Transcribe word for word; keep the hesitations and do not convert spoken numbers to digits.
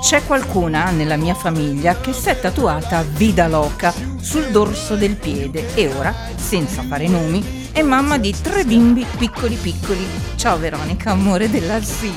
C'è qualcuna nella mia famiglia che si è tatuata Vida Loca sul dorso del piede e ora, senza fare nomi, è mamma di tre bimbi piccoli piccoli. Ciao Veronica, amore della Sì.